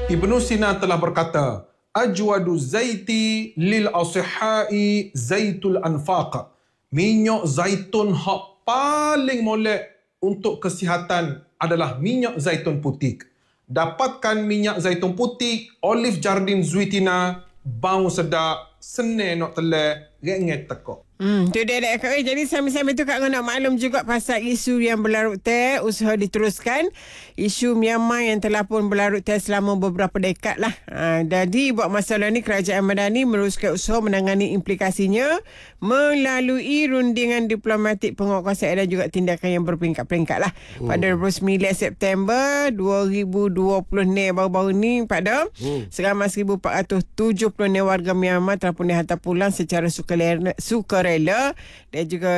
Ibnu Sina telah berkata, Ajwadu zaiti lil asihai zaitul anfaq. Minyak zaitun hak paling molek untuk kesihatan adalah minyak zaitun putih. Dapatkan minyak zaitun putih, Olive Jardin Zuitina, bau sedap, senang nak telan, rengek tekok. Tu dia dah Kak. Jadi sambil-sambil tu Kak nak maklum juga pasal isu yang berlarut teh, usaha diteruskan. Isu Myanmar yang telah pun berlarut teh selama beberapa dekad lah. Jadi buat masalah ni Kerajaan Madani meneruskan usaha menangani implikasinya melalui rundingan diplomatik penguatkuasaan dan juga tindakan yang berperingkat-peringkat lah. Pada 29 September 2020 ni, baru-baru ni pada seramai 1,470 warga Myanmar telah pun dihantar pulang secara sukarela dan juga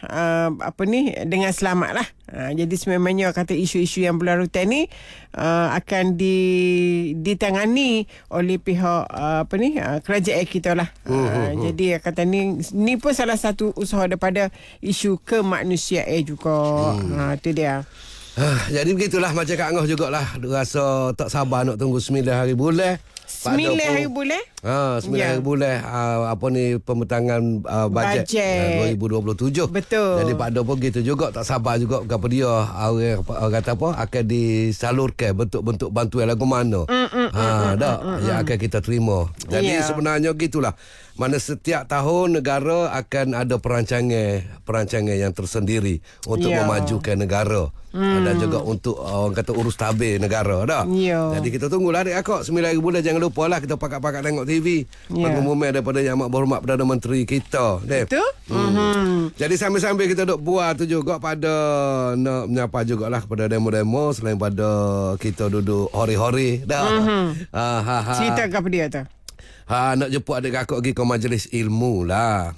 dengan selamat lah. Jadi sememangnya kata isu-isu yang berlarutan ni akan ditangani oleh pihak kerajaan kita lah. Jadi kata ni pun salah satu usaha daripada isu kemanusiaan juga. Itu dia. Jadi begitulah macam Kak Angah jugalah. Rasa tak sabar nak tunggu 9 hari bulan. 9 hari bulan? 9 hari bulan pembentangan bajet 2027. Betul. Jadi pada pun gitu juga, tak sabar juga kepada dia orang kata apa akan disalurkan bentuk-bentuk bantuan lagu mana. Yang akan kita terima. Jadi sebenarnya gitulah. Mana setiap tahun negara akan ada perancangan yang tersendiri untuk memajukan negara. Dan juga untuk orang kata urus tabir negara dah. Jadi kita tunggulah adik akak 9 hari bulan. Jangan lupa lah kita pakat-pakat tengok TV. Pengumuman daripada Yang Amat Berhormat Perdana Menteri kita. Betul. Jadi sambil-sambil kita duk buat tu juga pada nak menyapa jugalah kepada demo-demo selain pada kita duduk hori-hori dah. Cerita ke apa dia tu? Nak jemput adik kakak pergi ke majlis ilmu lah.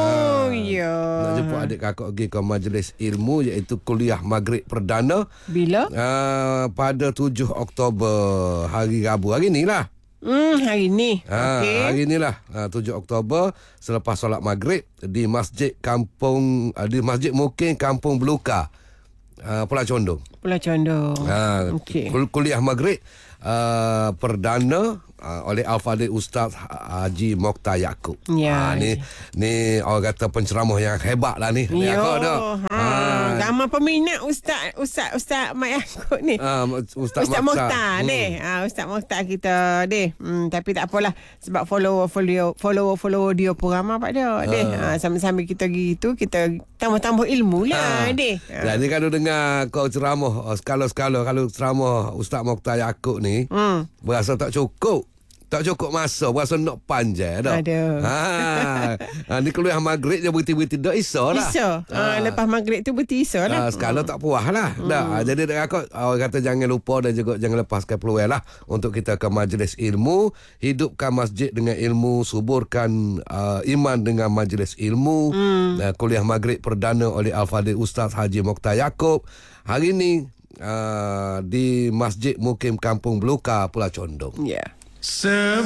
Nak jemput adik kakak pergi ke majlis ilmu iaitu kuliah Maghrib Perdana. Bila? Pada 7 Oktober hari Rabu. Hari ni lah. Hari ni. Hari ni lah 7 Oktober selepas solat Maghrib di Masjid Mukim Kampung Beluka, Pulau Condong. Kuliah Maghrib Perdana oleh Al-Fadhil Ustaz Haji Mokhtar Yaakob. Ni orang kata penceramah yang hebat lah ni. Ramai peminat Ustaz Mak Yaakob ni. Ustaz Mokhtar ni. Ustaz Mokhtar kita ni. Tapi tak apalah sebab follow dia pun ramai pada dia. Sambil-sambil kita gitu kita tambah-tambah ilmu lah dia. Jadi kalau dengar kau ceramah skala-skala, kalau ceramah Ustaz Mokhtar Yaakob ni berasa tak cukup masa, berasa nak panjang dah. Ni kuliah Maghrib je berhenti-berhenti dah iso lah. Lepas Maghrib tu berhenti iso lah. Sekala tak puas lah. Jadi dekat orang kata jangan lupa dan juga jangan lepaskan peluang lah untuk kita ke majlis ilmu. Hidupkan masjid dengan ilmu, suburkan iman dengan majlis ilmu. Kuliah Maghrib Perdana oleh Al-Fadhil Ustaz Haji Mokhtar Yaakob hari ni di Masjid Mukim Kampung Beluka, Pulau Condong.